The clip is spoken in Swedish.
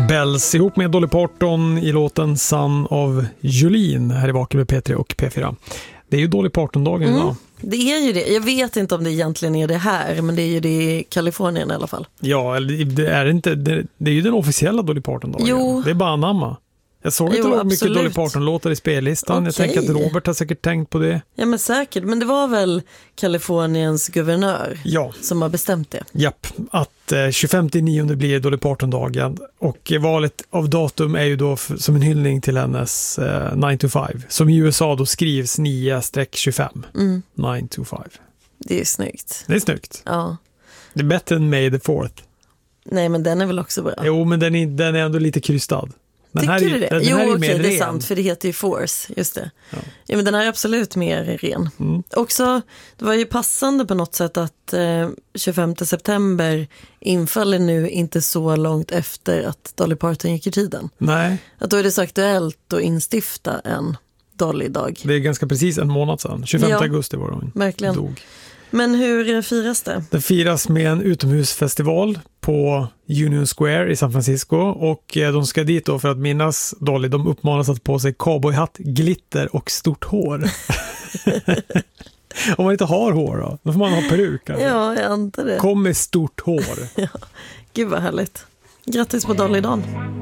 Bells ihop med Dolly Parton i låten Son of Jolene här i Vaken med P3 och P4. Det är ju Dolly Parton-dagen idag. Det är ju det. Jag vet inte om det egentligen är det här, men det är ju det i Kalifornien i alla fall. Ja, det är inte. Det är ju den officiella Dolly Parton-dagen. Jo. Det är bara anamma. Jag såg inte mycket absolut. Dolly Parton-låtar i spellistan. Jag tänker att Robert har säkert tänkt på det. Ja, men säkert. Men det var väl Kaliforniens guvernör som har bestämt det. Japp, att 25/9 blir Dolly Parton-dagen. Och valet av datum är ju då som en hyllning till hennes 9 to 5. Som i USA då skrivs 9-25. 9 to 5. Det är snyggt. Det är snyggt. Ja. Det är bättre än May the 4th. Nej, men den är väl också bra. Jo, men den är ändå lite krystad. Tycker du det? Den Jo, här är okej, mer det är ren. sant, för det heter ju Force, just det. Ja, men den här är absolut mer ren. Också, det var ju passande på något sätt att 25 september infaller nu inte så långt efter att Dolly Parton gick i tiden. Nej. Att då är det så aktuellt att instifta en Dolly-dag. Det är ganska precis en månad sedan. 25 augusti var hon verkligen. Dog. Men hur firas det? Det firas med en utomhusfestival på Union Square i San Francisco och de ska dit då för att minnas Dolly. De uppmanas att på sig cowboyhatt, glitter och stort hår. Om man inte har hår då får man ha peruk. Ja, jag antar det. Kom med stort hår. Ja. Gud vad härligt. Grattis på Dolly-dagen.